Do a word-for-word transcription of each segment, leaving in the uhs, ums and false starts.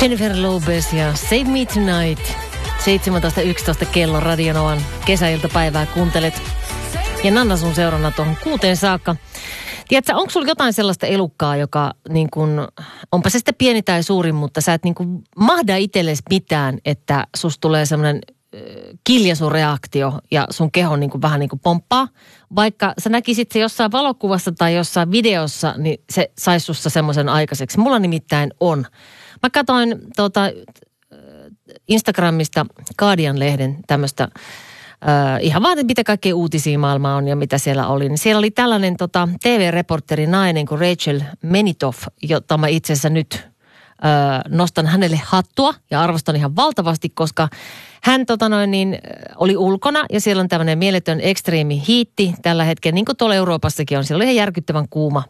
Jennifer Lopez ja Save Me Tonight. seitsemäntoista yksitoista kello Radionovan kesäiltapäivää kuuntelet. Ja Nanna sun seurana tuohon kuuteen saakka. Tiedätkö, onko sulla jotain sellaista elukkaa, joka niin kun, onpa se sitten pieni tai suuri, mutta sä et niin kun mahda itsellesi mitään, että susta tulee semmoinen kiljasureaktio ja sun keho niin kuin vähän niin kuin pomppaa. Vaikka sä näkisit se jossain valokuvassa tai jossain videossa, niin se saisi sussa semmoisen aikaiseksi. Mulla nimittäin on. Mä katsoin tuota, Instagramista Guardian-lehden tämmöistä, äh, ihan vaan mitä kaikkea uutisia maailmaa on ja mitä siellä oli. Niin siellä oli tällainen tota, T V-reporteri nainen kuin Rachel Menitoff, jota mä itse asiassa nyt äh, nostan hänelle hattua ja arvostan ihan valtavasti, koska hän tota noin, niin, oli ulkona ja siellä on tämmöinen mieletön ekstriimi hiitti tällä hetkellä, niin kuin tuolla Euroopassakin on. Siellä oli ihan järkyttävän kuuma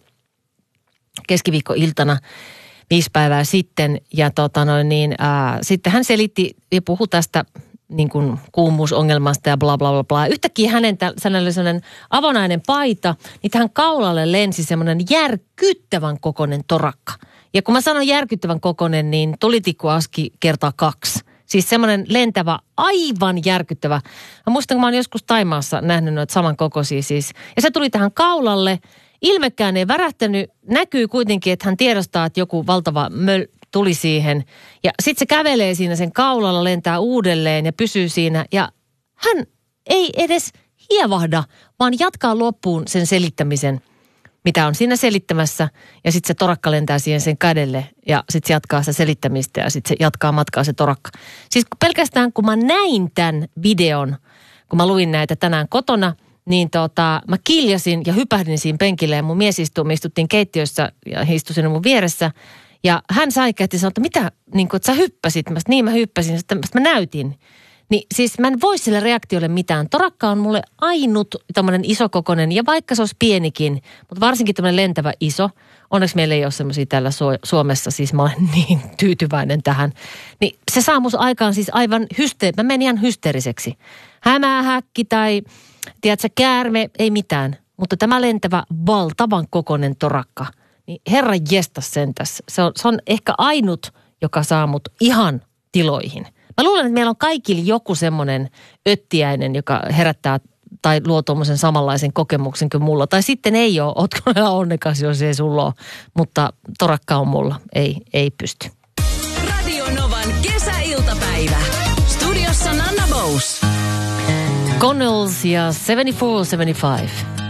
keskiviikkoiltana viisi päivää sitten. Ja tota noin, niin, ää, sitten hän selitti ja puhui tästä niin kuin kuumuusongelmasta ja bla bla bla bla. Yhtäkkiä hänen sellainen avonainen paita, niin tähän kaulalle lensi semmoinen järkyttävän kokoinen torakka. Ja kun mä sanon järkyttävän kokoinen, niin tulitikkuaski kertaa kaksi. Siis semmoinen lentävä, aivan järkyttävä. Mä muistan, kun mä oon joskus Taimaassa nähnyt noita samankokoisia siis. Ja se tuli tähän kaulalle. Ilmekään ei värähtänyt. Näkyy kuitenkin, että hän tiedostaa, että joku valtava möl tuli siihen. Ja sitten se kävelee siinä sen kaulalla, lentää uudelleen ja pysyy siinä. Ja hän ei edes hievahda, vaan jatkaa loppuun sen selittämisen, mitä on siinä selittämässä. Ja sitten se torakka lentää siihen sen kädelle ja sitten se jatkaa sitä selittämistä ja sitten se jatkaa matkaa se torakka. Siis pelkästään kun mä näin tämän videon, kun mä luin näitä tänään kotona, niin tota, mä kiljasin ja hypähdin siinä penkille ja mun mies istui, me istuttiin keittiössä ja he istui siinä mun vieressä. Ja hän säikähti ja sanoi, että mitä, niin kuin, että sä hyppäsit. Mä, niin mä hyppäsin, sitten mä näytin. Niin siis mä en voi sille reaktiolle mitään. Torakka on mulle ainut tämmöinen isokokoinen, ja vaikka se olisi pienikin, mutta varsinkin tämmöinen lentävä iso. Onneksi meillä ei ole semmoisia täällä Suomessa, siis mä olen niin tyytyväinen tähän. Niin se saa musta aikaan siis aivan hyste- mä menen ihan hysteeriseksi. Hämähäkki tai, tiedätkö, käärme, ei mitään. Mutta tämä lentävä valtavan kokoinen torakka, niin herran jestas sentäs. Se on, se on ehkä ainut, joka saa mut ihan tiloihin. Mä luulen, että meillä on kaikilla joku semmoinen öttiäinen, joka herättää tai luo tuommoisen samanlaisen kokemuksen kuin mulla. Tai sitten ei ole, ootko onnekas, jos ei sulla ole, mutta torakka on mulla, ei, ei pysty. Radio Novan kesäiltapäivä. Studiossa Nanna Bous. Connells ja seitsemänkymmentäneljä seitsemänkymmentäviisi.